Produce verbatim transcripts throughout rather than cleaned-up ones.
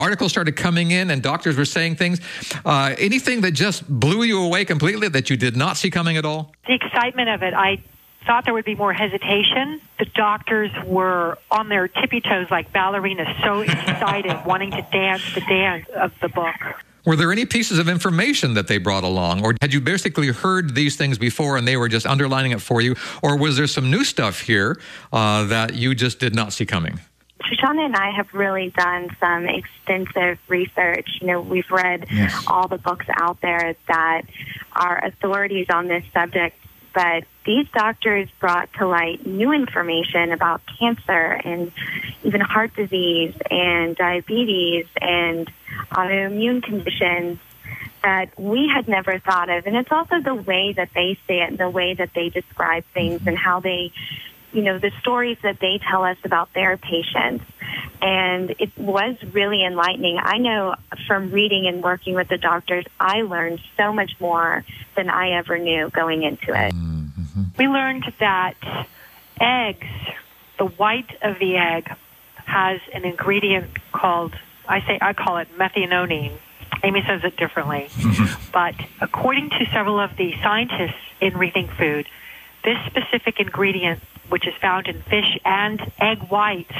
articles started coming in and doctors were saying things. Uh, anything that just blew you away completely that you did not see coming at all? The excitement of it. I thought there would be more hesitation. The doctors were on their tippy toes like ballerinas, so excited, wanting to dance the dance of the book. Were there any pieces of information that they brought along, or had you basically heard these things before and they were just underlining it for you, or was there some new stuff here uh, that you just did not see coming? Shoshana and I have really done some extensive research. You know, we've read yes. all the books out there that are authorities on this subject, but these doctors brought to light new information about cancer and even heart disease and diabetes and autoimmune conditions that we had never thought of. And it's also the way that they say it and the way that they describe things and how they, you know, the stories that they tell us about their patients. And it was really enlightening. I know from reading and working with the doctors, I learned so much more than I ever knew going into it. Mm-hmm. We learned that eggs, the white of the egg, has an ingredient called, I say, I call it methionine. Amy says it differently. But according to several of the scientists in Rethink Food, this specific ingredient, which is found in fish and egg whites,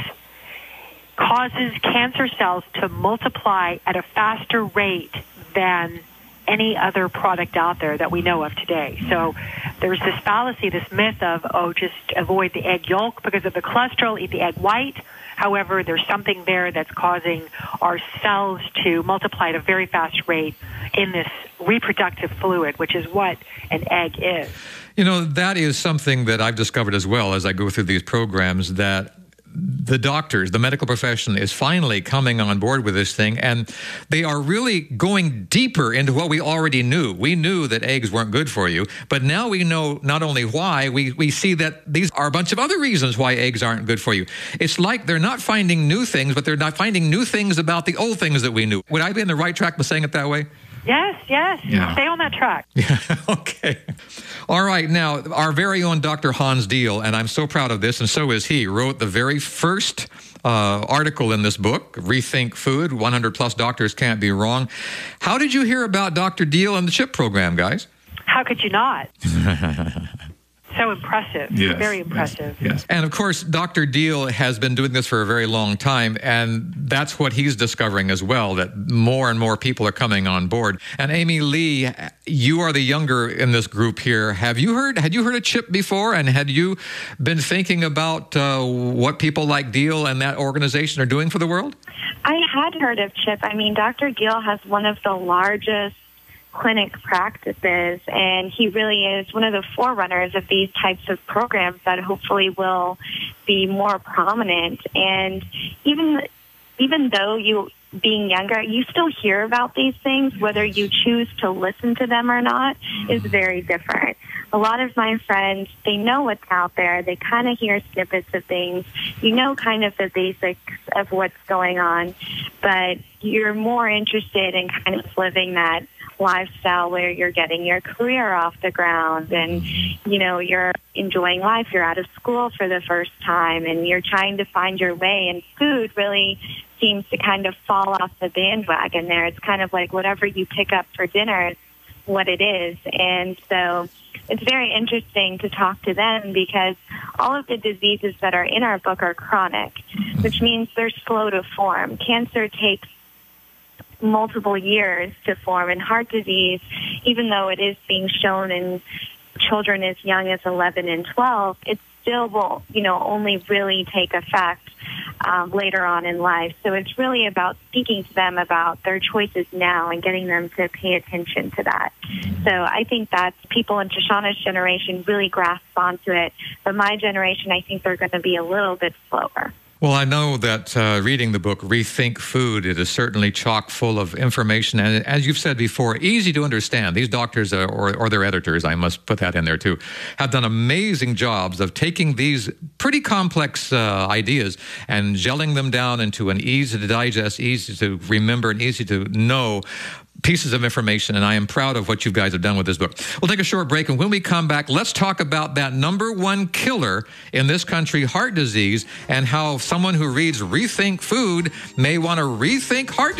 causes cancer cells to multiply at a faster rate than any other product out there that we know of today. So there's this fallacy, this myth of, oh, just avoid the egg yolk because of the cholesterol, eat the egg white. However, there's something there that's causing our cells to multiply at a very fast rate in this reproductive fluid, which is what an egg is. You know, that is something that I've discovered as well as I go through these programs, that the doctors, the medical profession is finally coming on board with this thing, and they are really going deeper into what we already knew. We knew that eggs weren't good for you, but now we know not only why, we, we see that these are a bunch of other reasons why eggs aren't good for you. It's like they're not finding new things, but they're not finding new things about the old things that we knew. Would I be in the right track by saying it that way? Yes, yes. Yeah. Stay on that track. Yeah, okay. All right. Now, our very own Doctor Hans Diehl, and I'm so proud of this, and so is he, wrote the very first uh, article in this book, Rethink Food, one hundred plus Doctors Can't Be Wrong. How did you hear about Doctor Diehl and the CHIP program, guys? How could you not? So impressive. Yes, very impressive. Yes, yes. And of course, Doctor Diehl has been doing this for a very long time, and that's what he's discovering as well, that more and more people are coming on board. And Amy Lee, you are the younger in this group here. Have you heard, had you heard of CHIP before? And had you been thinking about uh, what people like Diehl and that organization are doing for the world? I had heard of CHIP. I mean, Doctor Diehl has one of the largest clinic practices, and he really is one of the forerunners of these types of programs that hopefully will be more prominent. And even even though you being younger, you still hear about these things, whether you choose to listen to them or not is very different. A lot of my friends, they know what's out there. They kind of hear snippets of things. You know kind of the basics of what's going on, but you're more interested in kind of living that lifestyle where you're getting your career off the ground and, you know, you're enjoying life. You're out of school for the first time and you're trying to find your way, and food really seems to kind of fall off the bandwagon there. It's kind of like whatever you pick up for dinner is what it is. And so it's very interesting to talk to them because all of the diseases that are in our book are chronic, which means they're slow to form. Cancer takes multiple years to form, and heart disease, even though it is being shown in children as young as eleven and twelve, it still will, you know, only really take effect um, later on in life. So it's really about speaking to them about their choices now and getting them to pay attention to that. So I think that people in Shoshana's generation really grasp onto it, but my generation, I think they're going to be a little bit slower. Well, I know that uh, reading the book Rethink Food, it is certainly chock full of information. And as you've said before, easy to understand. These doctors, uh, or, or their editors, I must put that in there too, have done amazing jobs of taking these pretty complex uh, ideas and gelling them down into an easy to digest, easy to remember, and easy to know pieces of information, and I am proud of what you guys have done with this book. We'll take a short break, and when we come back, let's talk about that number one killer in this country, heart disease, and how someone who reads Rethink Food may want to rethink heart disease.